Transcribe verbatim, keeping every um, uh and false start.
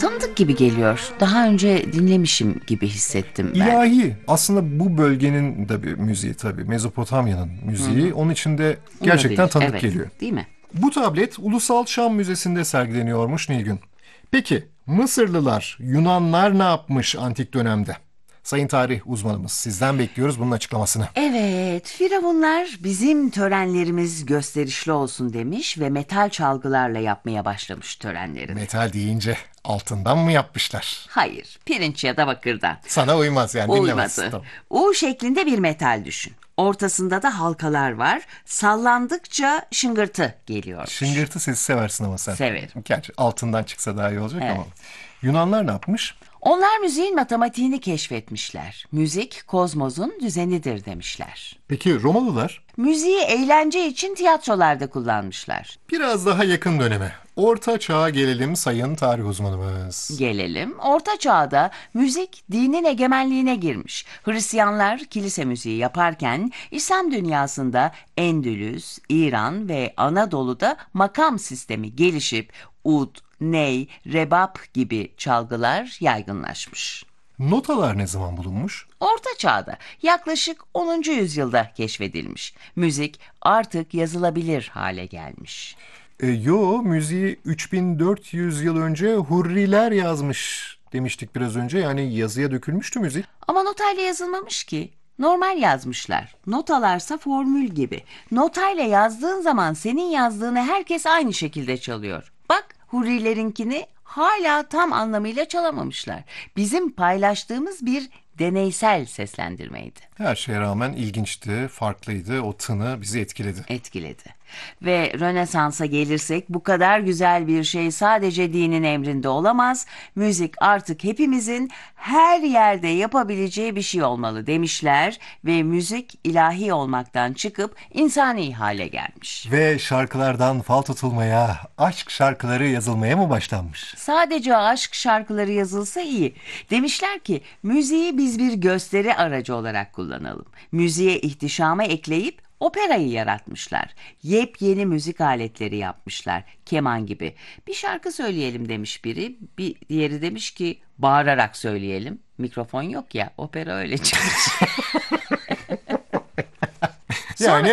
Tanıdık gibi geliyor. Daha önce dinlemişim gibi hissettim ben. İlahi. Aslında bu bölgenin de bir müziği tabii. Mezopotamya'nın müziği. Onun içinde gerçekten Olabilir, tanıdık evet. geliyor. Değil mi? Bu tablet Ulusal Şam Müzesi'nde sergileniyormuş Nilgün. Peki Mısırlılar, Yunanlar ne yapmış antik dönemde? Sayın tarih uzmanımız, sizden bekliyoruz bunun açıklamasını. Evet, firavunlar bizim törenlerimiz gösterişli olsun demiş ve metal çalgılarla yapmaya başlamış törenlerini. Metal deyince altından mı yapmışlar? Hayır, pirinç ya da bakırdan. Sana uymaz yani dinlemezsin. Uymadı. Tamam. U şeklinde bir metal düşün. Ortasında da halkalar var. Sallandıkça şıngırtı geliyormuş. Şıngırtı sesi seversin ama sen. Severim. Gerçi altından çıksa daha iyi olacak Evet. ama. Yunanlar ne yapmış? Onlar müziğin matematiğini keşfetmişler. Müzik kozmosun düzenidir demişler. Peki Romalılar? Müziği eğlence için tiyatrolarda kullanmışlar. Biraz daha yakın döneme. Orta Çağ'a gelelim sayın tarih uzmanımız. Gelelim, Orta Çağ'da müzik dinin egemenliğine girmiş. Hristiyanlar kilise müziği yaparken İslam dünyasında Endülüs, İran ve Anadolu'da makam sistemi gelişip ud, ney, rebap gibi çalgılar yaygınlaşmış. Notalar ne zaman bulunmuş? Orta Çağ'da yaklaşık onuncu yüzyılda keşfedilmiş. Müzik artık yazılabilir hale gelmiş. E, yo, müziği üç bin dört yüz yıl önce Hurriler yazmış demiştik biraz önce. Yani yazıya dökülmüştü müzik. Ama notayla yazılmamış ki. Normal yazmışlar. Notalarsa formül gibi. Notayla yazdığın zaman senin yazdığını herkes aynı şekilde çalıyor. Bak Hurilerinkini hala tam anlamıyla çalamamışlar. Bizim paylaştığımız bir deneysel seslendirmeydi. Her şeye rağmen ilginçti, farklıydı. O tını bizi etkiledi. Etkiledi. Ve Rönesans'a gelirsek bu kadar güzel bir şey sadece dinin emrinde olamaz. Müzik artık hepimizin her yerde yapabileceği bir şey olmalı demişler ve müzik ilahi olmaktan çıkıp insani hale gelmiş. Ve şarkılardan fal tutulmaya, aşk şarkıları yazılmaya mı başlanmış? Sadece aşk şarkıları yazılsa iyi. Demişler ki müziği biz bir gösteri aracı olarak kullanalım. Müziğe ihtişamı ekleyip operayı yaratmışlar. Yepyeni müzik aletleri yapmışlar. Keman gibi. Bir şarkı söyleyelim demiş biri. Bir diğeri demiş ki bağırarak söyleyelim. Mikrofon yok ya, opera öyle çıkmış. Yani